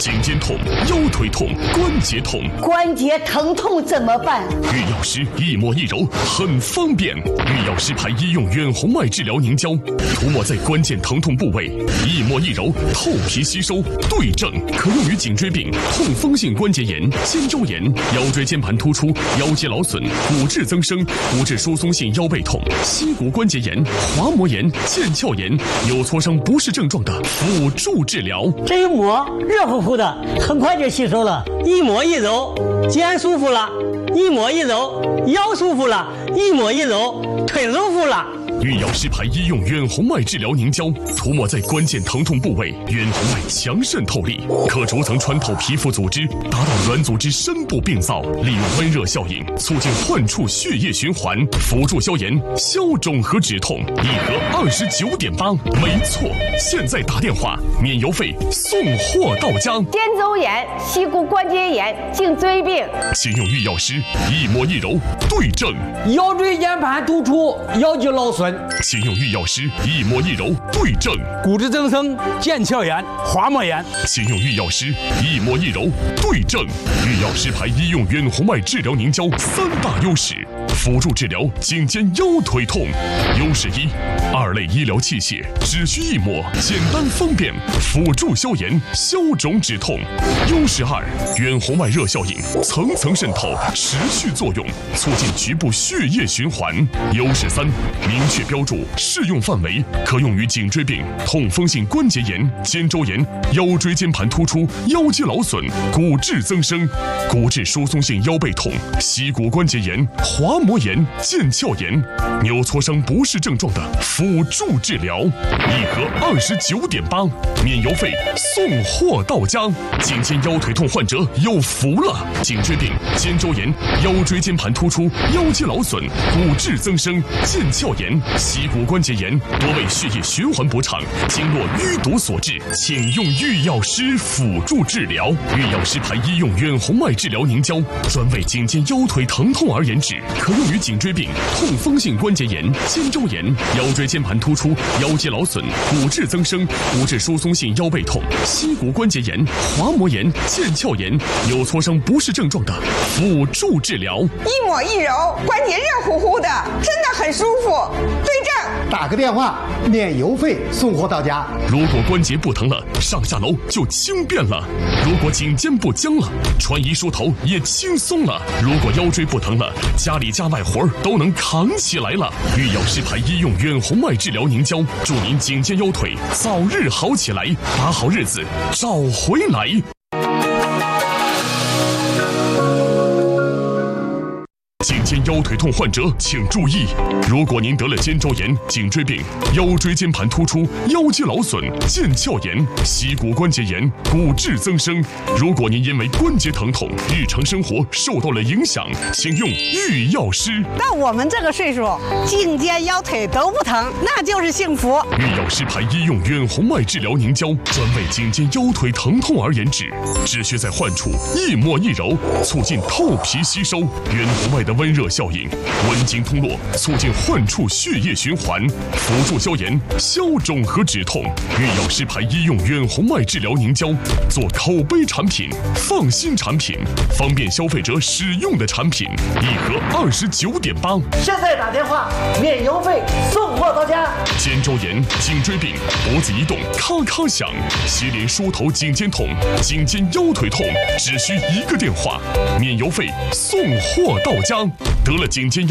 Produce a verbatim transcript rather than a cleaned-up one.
颈肩痛、腰腿痛、关节痛。 关节疼痛怎么办？ 玉药师一抹一揉很方便。玉药师牌医用远红外治疗凝胶，涂抹在关键疼痛部位，一抹一揉，透皮吸收，对症，可用于颈椎病、痛风性关节炎、肩周炎、腰椎间盘突出、腰肌劳损、骨质增生、骨质疏松性腰背痛、膝骨关节炎、滑膜炎、腱鞘炎、扭挫伤不适症状的辅助治疗。 这一抹热乎乎的，很快就吸收了。一抹一揉，肩舒服了；一抹一揉，腰舒服了；一抹一揉，腿舒服了。 玉药师牌医用远红外治疗凝胶，涂抹在关键疼痛部位，远红外强渗透力，可逐层穿透皮肤组织，达到软组织深部病灶，利用温热效应促进患处血液循环，辅助消炎、消肿和止痛，一盒二十九点八，没错，现在打电话免邮费送货到家。 肩周炎、膝骨关节炎、颈椎病， 请用玉药师一抹一揉对症。 腰椎间盘突出、腰肌劳损， 请用玉药师一抹一揉对症。 骨质增生、腱鞘炎、滑膜炎， 请用玉药师一抹一揉对症。玉药师牌医用远红外治疗凝胶三大优势，辅助治疗颈肩腰腿痛。优势一，二类医疗器械只需一抹，简单方便，辅助消炎、消肿止痛。优势二，远红外热效应层层渗透，持续作用，促进局部血液循环。优势三，明确标注适用范围，可用于颈椎病、痛风性关节炎、肩周炎、腰椎间盘突出、腰肌劳损、骨质增生、骨质疏松性腰背痛、膝骨关节炎、滑膜炎、腱鞘炎、扭挫伤不适症状的辅助治疗，一盒二十九点八，免邮费送货到家。颈肩腰腿痛患者有福了，颈椎病、肩周炎、腰椎间盘突出、腰肌劳损、骨质增生、腱鞘炎、膝骨关节炎多为血液循环不畅、经络淤堵所致，请用玉药师辅助治疗。玉药师牌医用远红外治疗凝胶，专为颈肩腰腿疼痛而研制，可用于颈椎病、痛风性关节炎、肩周炎、腰椎间盘突出、腰肌劳损、骨质增生、骨质疏松性腰背痛、膝骨关节炎、滑膜炎、腱鞘炎、扭挫伤不适症状的辅助治疗。 一抹一揉，关节热乎乎的，真的很舒服。对症， 打个电话，免邮费送货到家。 如果关节不疼了，上下楼就轻便了；如果颈肩不僵了，穿衣梳头也轻松了；如果腰椎不疼了，家里家外活儿都能扛起来了。玉药师牌医用远红外治疗凝胶，祝您颈肩腰腿早日好起来，把好日子找回来。颈肩腰腿痛患者请注意，如果您得了肩周炎、颈椎病、腰椎间盘突出、腰肌劳损、腱鞘炎、膝骨关节炎、骨质增生，如果您因为关节疼痛，日常生活受到了影响，请用玉药师。 到我们这个岁数，颈肩腰腿都不疼，那就是幸福。 玉药师牌医用远红外治疗凝胶，专为颈肩腰腿疼痛而研制，只需在患处一抹一揉，促进透皮吸收，远红外的温热效应，温经通络，促进患处血液循环，辅助消炎、消肿和止痛。玉药师牌医用远红外治疗凝胶，做口碑产品、放心产品、方便消费者使用的产品，一盒二十九点八。 现在打电话，免邮费送货到家。 肩周炎、颈椎病、脖子移动咔咔响，接连梳头颈肩痛、颈肩腰腿痛，只需一个电话，免邮费送货到家。得了颈肩腰